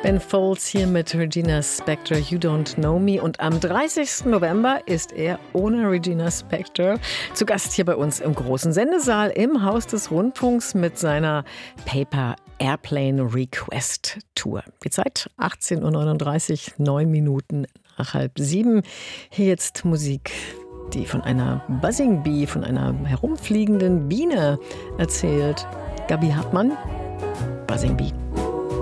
Ben Folds hier mit Regina Spektor, You Don't Know Me. Und am 30. November ist er ohne Regina Spektor zu Gast hier bei uns im großen Sendesaal im Haus des Rundfunks mit seiner Paper Airplane Request Tour. Die Zeit 18.39 Uhr, 9 Minuten nach 6:30. Hier jetzt Musik, die von einer Buzzing Bee, von einer herumfliegenden Biene erzählt. Gabi Hartmann, Buzzing Bee.